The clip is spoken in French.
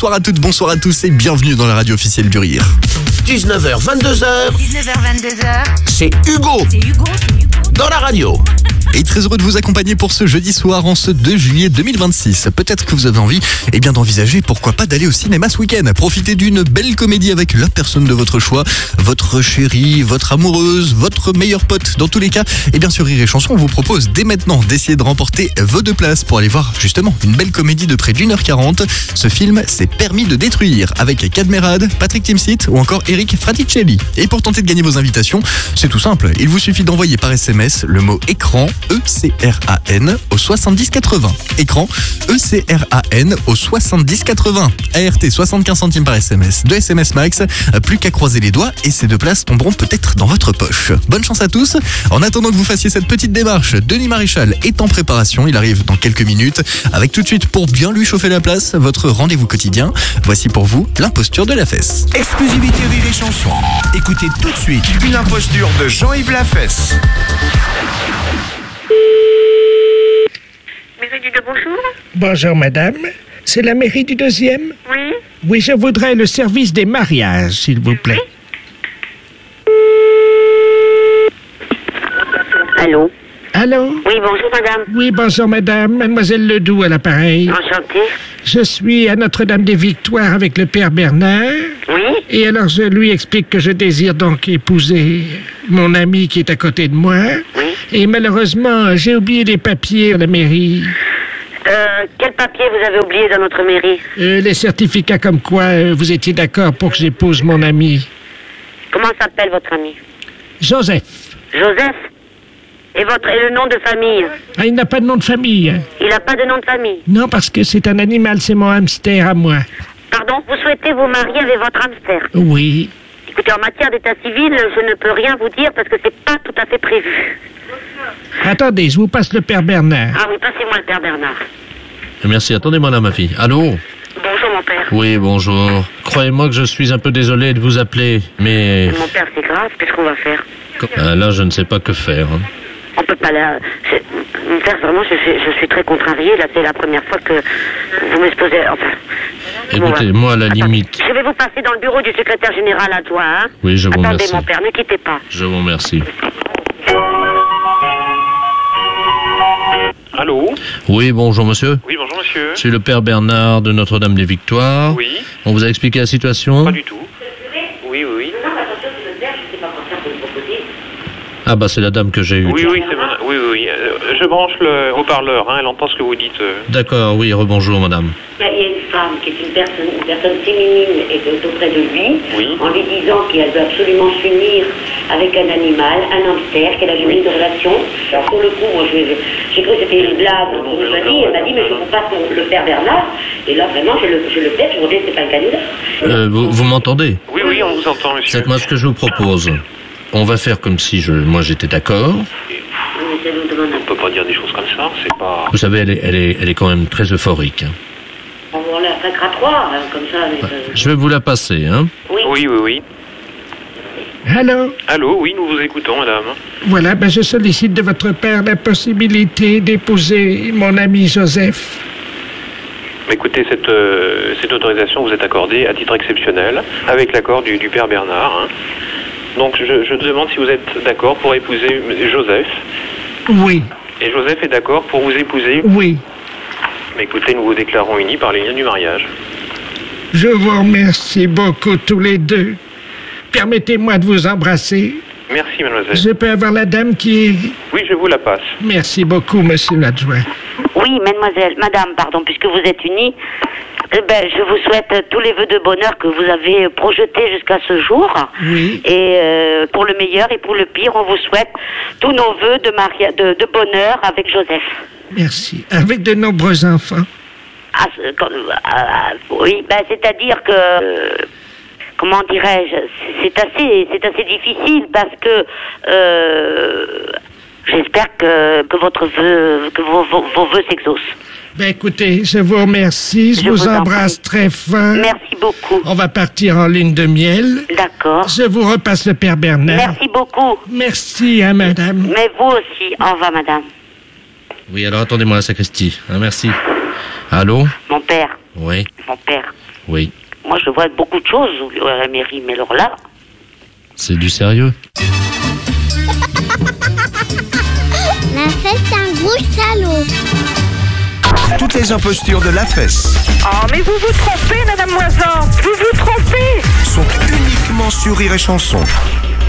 Bonsoir à toutes, bonsoir à tous et bienvenue dans la radio officielle du Rire. 19h, 22h. 19h, 22h. C'est Hugo. Dans la radio. Et très heureux de vous accompagner pour ce jeudi soir en ce 2 juillet 2026. Peut-être que vous avez envie d'envisager, pourquoi pas, d'aller au cinéma ce week-end. Profitez d'une belle comédie avec la personne de votre choix, votre chérie, votre amoureuse, votre meilleur pote. Dans tous les cas, sur Rire et Chanson, on vous propose dès maintenant d'essayer de remporter vos 2 places pour aller voir justement une belle comédie de près d'1h40. Ce film, c'est Permis de détruire, avec Cadmerade, Patrick Timsit ou encore Eric Fraticelli. Et pour tenter de gagner vos invitations, c'est tout simple. Il vous suffit d'envoyer par SMS le mot écran, ECRAN, au 7080. Écran, ECRAN, au 7080. ART 75 centimes par SMS, 2 SMS max. Plus qu'à croiser les doigts et ces 2 places tomberont peut-être dans votre poche. Bonne chance à tous. En attendant que vous fassiez cette petite démarche, Denis Maréchal est en préparation. Il arrive dans quelques minutes. Avec tout de suite, pour bien lui chauffer la place, votre rendez-vous quotidien. Voici pour vous l'imposture de la fesse. Exclusivité Rire et Chanson. Écoutez tout de suite une imposture de Jean-Yves Lafesse. Mairie du 2, bonjour. Bonjour madame, c'est la mairie du 2e? Oui. Oui, je voudrais le service des mariages, s'il vous plaît. Allô. Allô? Oui, bonjour madame. Oui, bonjour madame, mademoiselle Ledoux à l'appareil. Enchantée. Je suis à Notre-Dame-des-Victoires avec le père Bernard. Oui. Et alors je lui explique que je désire donc épouser mon ami qui est à côté de moi. Oui. Et malheureusement, j'ai oublié les papiers à la mairie. Quel papier vous avez oublié dans notre mairie? Les certificats comme quoi vous étiez d'accord pour que j'épouse mon ami. Comment s'appelle votre ami? Joseph. Joseph. Et le nom de famille? Ah, il n'a pas de nom de famille. Hein. Il n'a pas de nom de famille? Non, parce que c'est un animal, c'est mon hamster à moi. Pardon, vous souhaitez vous marier avec votre hamster? Oui. Écoutez, en matière d'état civil, je ne peux rien vous dire parce que c'est pas tout à fait prévu. Attendez, je vous passe le père Bernard. Ah oui, passez-moi le père Bernard. Merci, attendez-moi là, ma fille. Allô? Bonjour mon père. Oui, bonjour. Croyez-moi que je suis un peu désolé de vous appeler, mais... Mon père, c'est grave, qu'est-ce qu'on va faire? Là, je ne sais pas que faire. Hein. On peut pas là. Mon père, vraiment, je suis très contrariée. Là, c'est la première fois que vous m'exposez. Enfin. Écoutez, moi, à la limite... Je vais vous passer dans le bureau du secrétaire général adjoint, hein. Oui, je vous remercie. Attendez, mon père, ne quittez pas. Je vous remercie. Allô? Oui, bonjour, monsieur. Oui, bonjour, monsieur. C'est le père Bernard de Notre-Dame-des-Victoires. Oui. On vous a expliqué la situation? Pas du tout. Oui. Ah bah, c'est la dame que j'ai eue. Oui, c'est bon. Oui. Je branche le haut-parleur, hein, elle entend ce que vous dites. D'accord, oui, rebonjour, madame. Il y a une femme qui est une personne féminine et auprès de lui, Oui. en lui disant qu'elle doit absolument s'unir avec un animal, un hamster, qu'elle a jamais eu de relation. Alors sur le coup, moi j'ai cru que c'était une blague entre nous amis, elle m'a dit mais je vous passe le père Bernard, et là vraiment je le pète, je vous dis c'est pas le candidat. Vous m'entendez? Oui, on vous entend, monsieur. C'est moi ce que je vous propose. On va faire comme si moi j'étais d'accord. On peut pas dire des choses comme ça, c'est pas... Vous savez, elle est quand même très euphorique. Hein. On va la faire grattoir, comme ça. Mais Je vais vous la passer, hein. Oui. Allô? Allô, oui, nous vous écoutons, madame. Voilà, je sollicite de votre père la possibilité d'épouser mon ami Joseph. Écoutez, cette autorisation vous est accordée à titre exceptionnel, avec l'accord du père Bernard, hein. Donc je demande si vous êtes d'accord pour épouser Joseph. Oui. Et Joseph est d'accord pour vous épouser. Oui. Mais écoutez, nous vous déclarons unis par les liens du mariage. Je vous remercie beaucoup tous les deux. Permettez-moi de vous embrasser. Merci, mademoiselle. Je peux avoir la dame qui est... Oui, je vous la passe. Merci beaucoup, monsieur l'adjoint. Oui, madame, puisque vous êtes unis, je vous souhaite tous les vœux de bonheur que vous avez projetés jusqu'à ce jour. Oui. Et pour le meilleur et pour le pire, on vous souhaite tous nos vœux de bonheur avec Joseph. Merci. Avec de nombreux enfants. Oui, c'est-à-dire que... comment dirais-je, c'est assez difficile parce que j'espère que vos vœux s'exaucent. Écoutez, je vous remercie, je vous embrasse très fort. Merci beaucoup. On va partir en lune de miel. D'accord. Je vous repasse le père Bernard. Merci beaucoup. Merci, madame. Mais vous aussi, au revoir, madame. Oui, alors attendez-moi la sacristie. Merci. Allô? Mon père. Oui. Mon père. Oui. Moi, je vois beaucoup de choses à la mairie, mais alors là... C'est du sérieux. La fesse, c'est un gros salaud. Toutes les impostures de La Fesse Oh, mais vous vous trompez, Madame Moisan. Vous vous trompez. sont uniquement sur Rire et Chanson.